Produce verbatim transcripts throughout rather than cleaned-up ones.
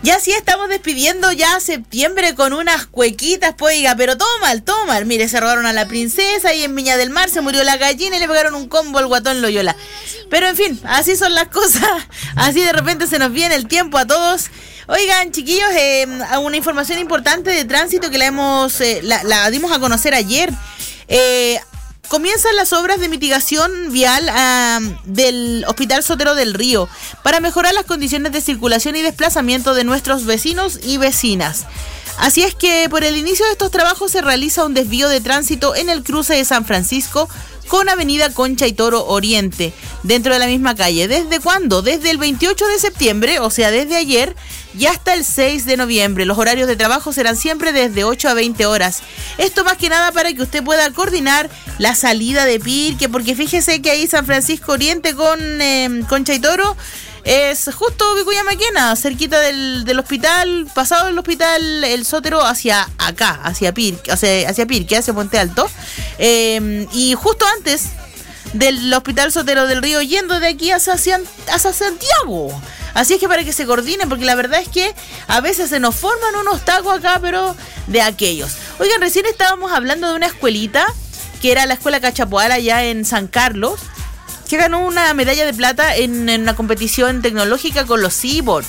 Y así estamos despidiendo ya septiembre con unas cuequitas, pues, oiga, pero todo mal, todo mal. Mire, se robaron a la princesa y en Viña del Mar se murió la gallina y le pegaron un combo al guatón Loyola. Pero en fin, así son las cosas. Así de repente se nos viene el tiempo a todos. Oigan, chiquillos, eh, una información importante de tránsito que la hemos, eh, la, la dimos a conocer ayer. Eh, Comienzan las obras de mitigación vial uh, del Hospital Sotero del Río para mejorar las condiciones de circulación y desplazamiento de nuestros vecinos y vecinas. Así es que por el inicio de estos trabajos se realiza un desvío de tránsito en el cruce de San Francisco con Avenida Concha y Toro Oriente, dentro de la misma calle. ¿Desde cuándo? Desde el veintiocho de septiembre, o sea, desde ayer, y hasta el seis de noviembre. Los horarios de trabajo serán siempre desde ocho a veinte horas. Esto más que nada para que usted pueda coordinar la salida de Pirque, porque fíjese que ahí San Francisco Oriente con eh, Concha y Toro es justo Vicuña Maquena, cerquita del, del hospital, pasado el hospital El Sotero hacia acá, hacia Pirque, hacia, hacia Pirque, hacia Puente Alto. Eh, y justo antes del Hospital Sotero del Río, yendo de aquí hacia, hacia Santiago. Así es que para que se coordinen, porque la verdad es que a veces se nos forman unos tacos acá, pero de aquellos. Oigan, recién estábamos hablando de una escuelita, que era la Escuela Cachapoal allá en San Carlos, que ganó una medalla de plata en, en una competición tecnológica con los C-Bots.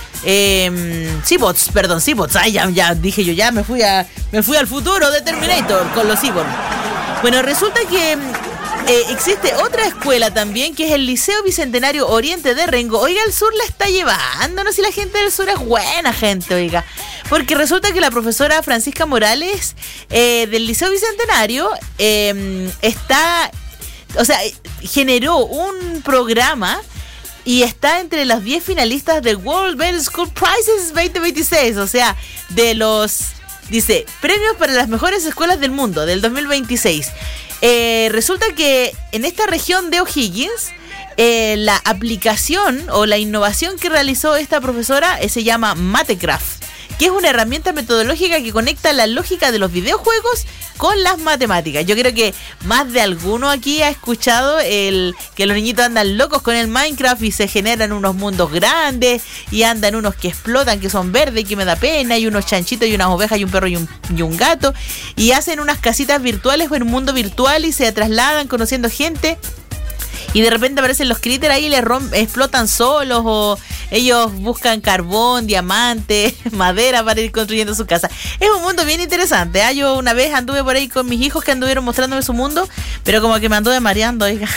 Eh, C-Bots, perdón, C-Bots. Ay, ya, ya dije yo, ya me fui a me fui al futuro de Terminator con los C-Bots. Bueno, resulta que eh, existe otra escuela también, que es el Liceo Bicentenario Oriente de Rengo. Oiga, el sur la está llevando, no sé si la gente del sur es buena gente, oiga. Porque resulta que la profesora Francisca Morales eh, del Liceo Bicentenario eh, está... O sea, generó un programa y está entre las diez finalistas del World Best School Prizes veinte veintiséis. O sea, de los, dice, premios para las mejores escuelas del mundo del dos mil veintiséis. Eh, resulta que en esta región de O'Higgins, eh, la aplicación o la innovación que realizó esta profesora eh, se llama Matecraft, que es una herramienta metodológica que conecta la lógica de los videojuegos con las matemáticas. Yo creo que más de alguno aquí ha escuchado el que los niñitos andan locos con el Minecraft y se generan unos mundos grandes y andan unos que explotan, que son verdes y que me da pena, y unos chanchitos y unas ovejas y un perro y un, y un gato, y hacen unas casitas virtuales en un mundo virtual y se trasladan conociendo gente. Y de repente aparecen los critters ahí y les romp- explotan solos, o ellos buscan carbón, diamante, madera para ir construyendo su casa. Es un mundo bien interesante, ¿eh? Yo una vez anduve por ahí con mis hijos que anduvieron mostrándome su mundo, pero como que me anduve mareando, oiga.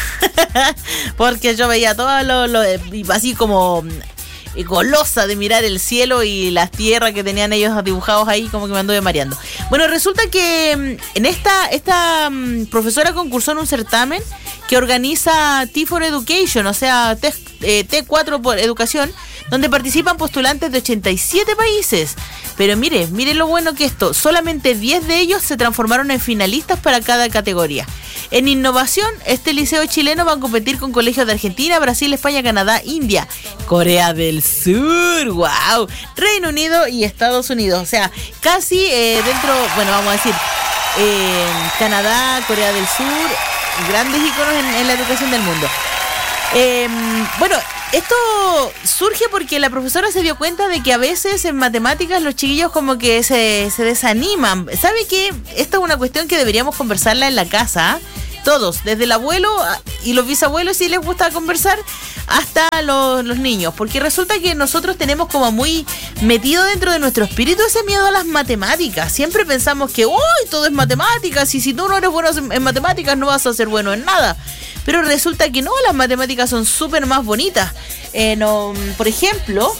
Porque yo veía todo lo, lo así como golosa de mirar el cielo y las tierras que tenían ellos dibujados ahí, como que me anduve mareando. Bueno, resulta que en esta, esta profesora concursó en un certamen que organiza T cuatro Education, o sea, T, eh, T cuatro por Educación, donde participan postulantes de ochenta y siete países. Pero mire, mire lo bueno que esto, solamente diez de ellos se transformaron en finalistas para cada categoría. En innovación, este liceo chileno va a competir con colegios de Argentina, Brasil, España, Canadá, India, Corea del Sur, wow, Reino Unido y Estados Unidos. O sea, casi eh, dentro, bueno, vamos a decir, eh, Canadá, Corea del Sur, grandes íconos en, en la educación del mundo. Eh, bueno, esto surge porque la profesora se dio cuenta de que a veces en matemáticas los chiquillos como que se, se desaniman. ¿Sabe qué? Esta es una cuestión que deberíamos conversarla en la casa, ¿eh? Todos, desde el abuelo y los bisabuelos, si les gusta conversar, hasta los, los niños, porque resulta que nosotros tenemos como muy metido dentro de nuestro espíritu ese miedo a las matemáticas. Siempre pensamos que, uy, todo es matemáticas, y si tú no eres bueno en matemáticas no vas a ser bueno en nada. Pero resulta que no, las matemáticas son súper más bonitas. Eh, no, por ejemplo,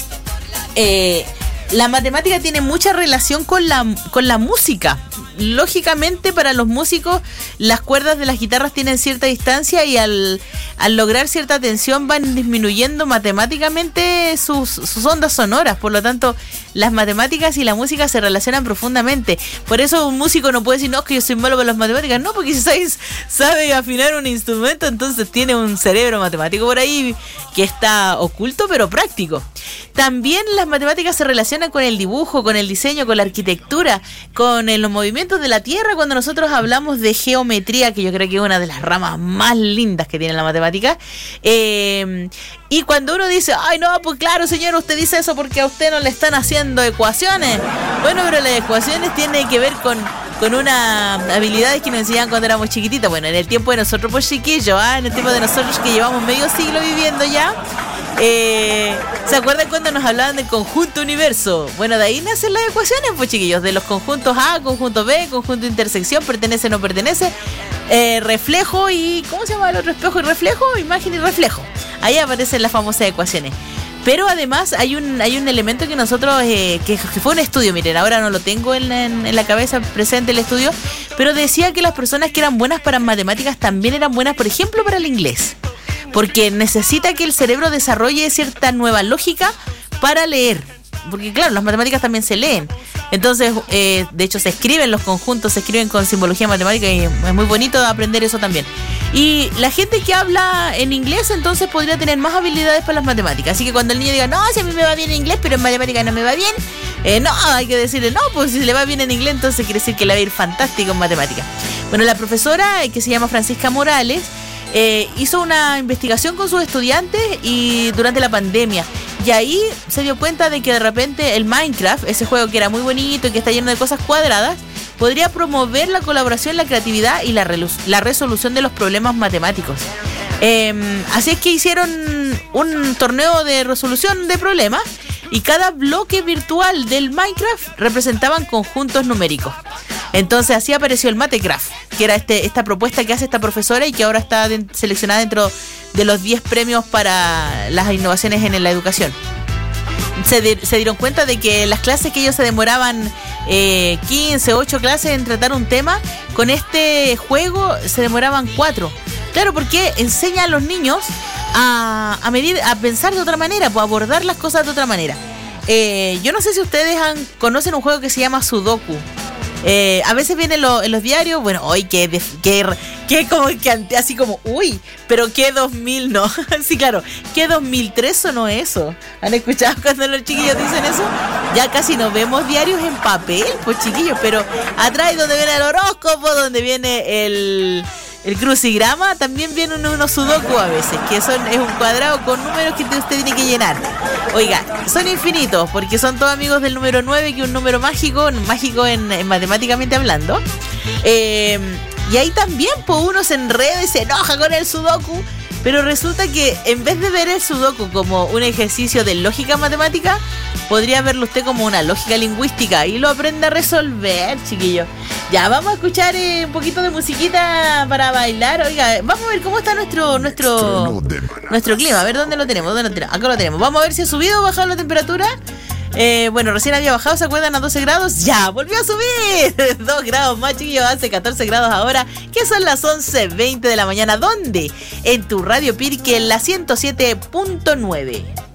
eh, la matemática tiene mucha relación con la, con la música. Lógicamente, para los músicos, las cuerdas de las guitarras tienen cierta distancia y al, al lograr cierta tensión van disminuyendo matemáticamente sus, sus ondas sonoras. Por lo tanto, las matemáticas y la música se relacionan profundamente. Por eso un músico no puede decir, no, es que yo soy malo para las matemáticas. No, porque si sabes, sabe afinar un instrumento, entonces tiene un cerebro matemático por ahí que está oculto, pero práctico. También las matemáticas se relacionan con el dibujo, con el diseño, con la arquitectura, con eh, los movimientos de la Tierra. Cuando nosotros hablamos de geometría, que yo creo que es una de las ramas más lindas que tiene la matemática, matemáticas. Eh, y cuando uno dice, ay no, pues claro señor, usted dice eso porque a usted no le están haciendo ecuaciones. Bueno, pero las ecuaciones tienen que ver con, con unas habilidades que nos enseñaban cuando éramos chiquititos. Bueno, en el tiempo de nosotros, pues chiquillos, ¿ah? En el tiempo de nosotros que llevamos medio siglo viviendo ya. Eh, ¿Se acuerdan cuando nos hablaban del conjunto universo? Bueno, de ahí nacen las ecuaciones, pues chiquillos, de los conjuntos A, conjunto B, conjunto de intersección, pertenece, no pertenece, eh, reflejo y... ¿cómo se llama el otro? Espejo y reflejo, imagen y reflejo. Ahí aparecen las famosas ecuaciones. Pero además hay un hay un elemento que nosotros, eh, que, que fue un estudio, miren, ahora no lo tengo en, en, en la cabeza presente el estudio, pero decía que las personas que eran buenas para matemáticas también eran buenas, por ejemplo, para el inglés. Porque necesita que el cerebro desarrolle cierta nueva lógica para leer. Porque claro, las matemáticas también se leen. Entonces, eh, de hecho se escriben los conjuntos, se escriben con simbología matemática y es muy bonito aprender eso también. Y la gente que habla en inglés entonces podría tener más habilidades para las matemáticas. Así que cuando el niño diga, no, si a mí me va bien en inglés, pero en matemáticas no me va bien, eh, no, hay que decirle, no, pues si le va bien en inglés, entonces quiere decir que le va a ir fantástico en matemáticas. Bueno, la profesora, que se llama Francisca Morales, Eh, hizo una investigación con sus estudiantes y durante la pandemia, y ahí se dio cuenta de que de repente el Minecraft, ese juego que era muy bonito y que está lleno de cosas cuadradas, podría promover la colaboración, la creatividad y la, relus- la resolución de los problemas matemáticos. Eh, así es que hicieron un torneo de resolución de problemas y cada bloque virtual del Minecraft representaban conjuntos numéricos. Entonces así apareció el Matecraft, que era este, esta propuesta que hace esta profesora y que ahora está de, seleccionada dentro de los diez premios para las innovaciones en la educación. Se, de, se dieron cuenta de que las clases que ellos se demoraban eh, quince, ocho clases en tratar un tema, con este juego se demoraban cuatro. Claro, porque enseña a los niños a, a medir, a pensar de otra manera, pues abordar las cosas de otra manera. Eh, yo no sé si ustedes han, conocen un juego que se llama Sudoku. Eh, a veces viene lo, en los diarios, bueno, hoy que, que, que como que así como, uy, pero que dos mil no, sí, claro, que dos mil tres sonó eso. ¿Han escuchado cuando los chiquillos dicen eso? Ya casi no vemos diarios en papel, pues chiquillos, pero atrás donde viene el horóscopo, donde viene el... el crucigrama, también viene unos uno sudoku a veces, que son es un cuadrado con números que usted tiene que llenar. Oiga, son infinitos, porque son todos amigos del número nueve, que es un número mágico, mágico en, en matemáticamente hablando. Eh, y ahí también, pues uno se enreda y se enoja con el sudoku, pero resulta que en vez de ver el sudoku como un ejercicio de lógica matemática, podría verlo usted como una lógica lingüística y lo aprende a resolver, chiquillo. Ya, vamos a escuchar eh, un poquito de musiquita para bailar. Oiga, vamos a ver cómo está nuestro nuestro nuestro clima. A ver, ¿dónde lo tenemos? ¿Dónde lo tenemos? Acá lo tenemos. Vamos a ver si ha subido o bajado la temperatura. Eh, bueno, recién había bajado, ¿se acuerdan? A doce grados. ¡Ya! ¡Volvió a subir! dos grados más, chiquillos. Hace catorce grados ahora, que son las once veinte de la mañana. ¿Dónde? En tu Radio Pirque, en la ciento siete punto nueve.